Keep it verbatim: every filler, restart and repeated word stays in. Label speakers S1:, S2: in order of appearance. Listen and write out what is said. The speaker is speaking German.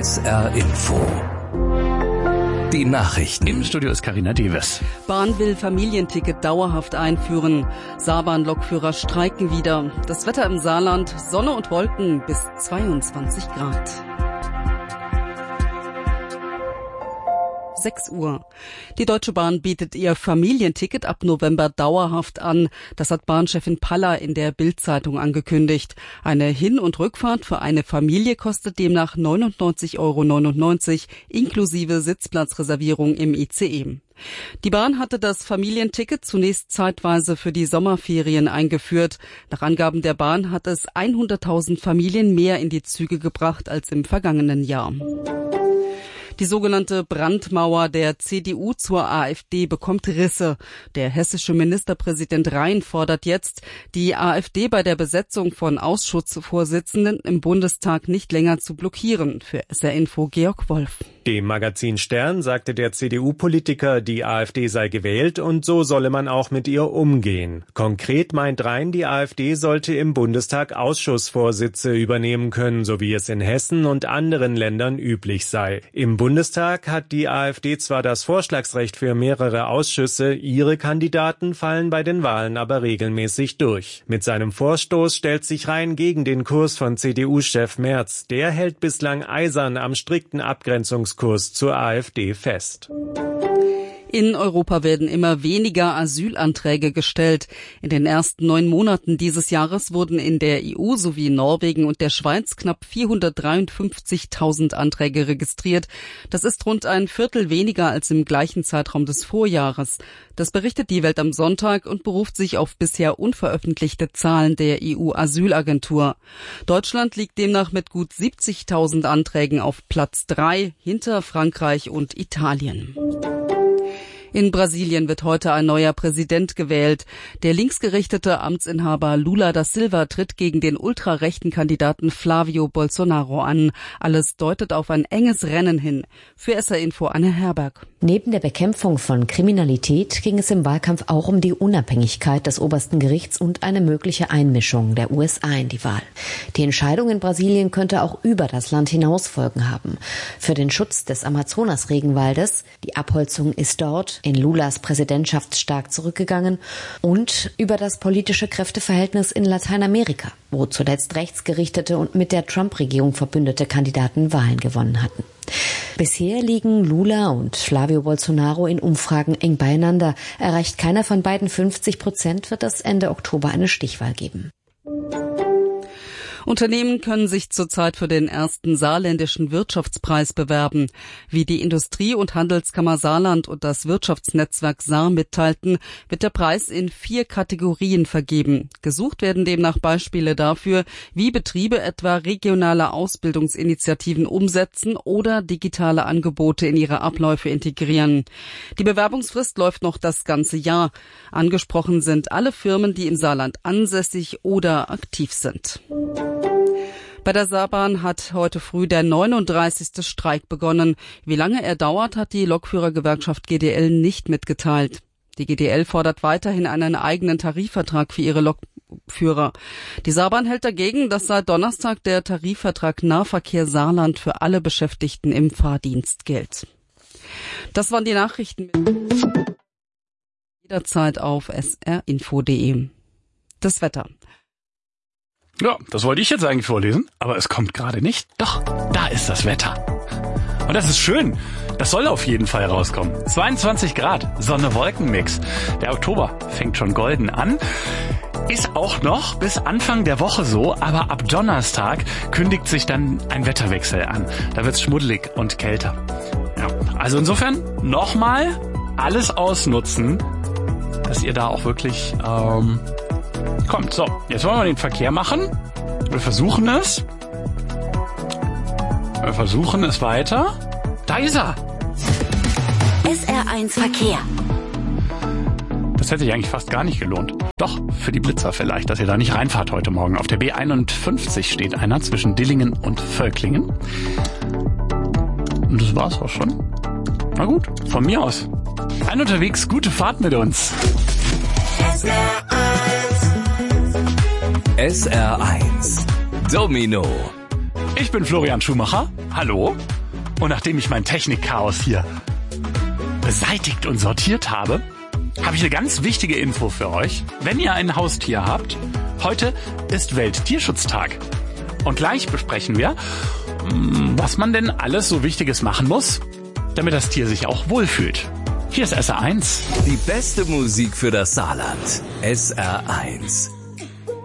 S1: S R Info. Die Nachrichten.
S2: Im Studio ist Carina Deves.
S3: Bahn will Familienticket dauerhaft einführen. Saarbahn-Lokführer streiken wieder. Das Wetter im Saarland, Sonne und Wolken bis zweiundzwanzig Grad. sechs Uhr. Die Deutsche Bahn bietet ihr Familienticket ab November dauerhaft an. Das hat Bahnchefin Paller in der Bild-Zeitung angekündigt. Eine Hin- und Rückfahrt für eine Familie kostet demnach neunundneunzig Euro neunundneunzig inklusive Sitzplatzreservierung im I C E. Die Bahn hatte das Familienticket zunächst zeitweise für die Sommerferien eingeführt. Nach Angaben der Bahn hat es hunderttausend Familien mehr in die Züge gebracht als im vergangenen Jahr. Die sogenannte Brandmauer der C D U zur AfD bekommt Risse. Der hessische Ministerpräsident Rhein fordert jetzt, die AfD bei der Besetzung von Ausschussvorsitzenden im Bundestag nicht länger zu blockieren. Für S R Info Georg Wolf.
S4: Dem Magazin Stern sagte der C D U-Politiker, die AfD sei gewählt und so solle man auch mit ihr umgehen. Konkret meint Rhein, die AfD sollte im Bundestag Ausschussvorsitze übernehmen können, so wie es in Hessen und anderen Ländern üblich sei. Im Bundestag hat die AfD zwar das Vorschlagsrecht für mehrere Ausschüsse, ihre Kandidaten fallen bei den Wahlen aber regelmäßig durch. Mit seinem Vorstoß stellt sich Rhein gegen den Kurs von C D U-Chef Merz. Der hält bislang eisern am strikten Abgrenzungskurs zur AfD fest.
S3: In Europa werden immer weniger Asylanträge gestellt. In den ersten neun Monaten dieses Jahres wurden in der E U sowie Norwegen und der Schweiz knapp vierhundertdreiundfünfzigtausend Anträge registriert. Das ist rund ein Viertel weniger als im gleichen Zeitraum des Vorjahres. Das berichtet die Welt am Sonntag und beruft sich auf bisher unveröffentlichte Zahlen der E U-Asylagentur. Deutschland liegt demnach mit gut siebzigtausend Anträgen auf Platz drei hinter Frankreich und Italien. In Brasilien wird heute ein neuer Präsident gewählt. Der linksgerichtete Amtsinhaber Lula da Silva tritt gegen den ultrarechten Kandidaten Flavio Bolsonaro an. Alles deutet auf ein enges Rennen hin. Für S R Info Anne Herberg.
S5: Neben der Bekämpfung von Kriminalität ging es im Wahlkampf auch um die Unabhängigkeit des obersten Gerichts und eine mögliche Einmischung der U S A in die Wahl. Die Entscheidung in Brasilien könnte auch über das Land hinaus Folgen haben. Für den Schutz des Amazonas-Regenwaldes, die Abholzung ist dort in Lulas Präsidentschaft stark zurückgegangen, und über das politische Kräfteverhältnis in Lateinamerika, wo zuletzt rechtsgerichtete und mit der Trump-Regierung verbündete Kandidaten Wahlen gewonnen hatten. Bisher liegen Lula und Flavio Bolsonaro in Umfragen eng beieinander. Erreicht keiner von beiden fünfzig Prozent, wird es Ende Oktober eine Stichwahl geben.
S3: Unternehmen können sich zurzeit für den ersten saarländischen Wirtschaftspreis bewerben. Wie die Industrie- und Handelskammer Saarland und das Wirtschaftsnetzwerk Saar mitteilten, wird der Preis in vier Kategorien vergeben. Gesucht werden demnach Beispiele dafür, wie Betriebe etwa regionale Ausbildungsinitiativen umsetzen oder digitale Angebote in ihre Abläufe integrieren. Die Bewerbungsfrist läuft noch das ganze Jahr. Angesprochen sind alle Firmen, die im Saarland ansässig oder aktiv sind. Bei der Saarbahn hat heute früh der neununddreißigste Streik begonnen. Wie lange er dauert, hat die Lokführergewerkschaft G D L nicht mitgeteilt. Die G D L fordert weiterhin einen eigenen Tarifvertrag für ihre Lokführer. Die Saarbahn hält dagegen, dass seit Donnerstag der Tarifvertrag Nahverkehr Saarland für alle Beschäftigten im Fahrdienst gilt. Das waren die Nachrichten. Jederzeit auf s r info punkt d e. Das Wetter.
S2: Ja, das wollte ich jetzt eigentlich vorlesen, aber es kommt gerade nicht. Doch, da ist das Wetter. Und das ist schön. Das soll auf jeden Fall rauskommen. zweiundzwanzig Grad, Sonne-Wolken-Mix. Der Oktober fängt schon golden an. Ist auch noch bis Anfang der Woche so, aber ab Donnerstag kündigt sich dann ein Wetterwechsel an. Da wird's schmuddelig und kälter. Ja, also insofern nochmal alles ausnutzen, dass ihr da auch wirklich... Ähm, Kommt, so, jetzt wollen wir den Verkehr machen. Wir versuchen es. Wir versuchen es weiter. Da ist er.
S6: S R eins Verkehr.
S2: Das hätte sich eigentlich fast gar nicht gelohnt. Doch, für die Blitzer vielleicht, dass ihr da nicht reinfahrt heute Morgen. Auf der B einundfünfzig steht einer zwischen Dillingen und Völklingen. Und das war's auch schon. Na gut, von mir aus. Ein unterwegs, gute Fahrt mit uns.
S6: S R eins.
S1: S R eins Domino.
S2: Ich bin Florian Schumacher. Hallo. Und nachdem ich mein Technikchaos hier beseitigt und sortiert habe, habe ich eine ganz wichtige Info für euch. Wenn ihr ein Haustier habt, heute ist Welttierschutztag. Und gleich besprechen wir, was man denn alles so Wichtiges machen muss, damit das Tier sich auch wohlfühlt. Hier ist S R eins.
S1: Die beste Musik für das Saarland. S R eins.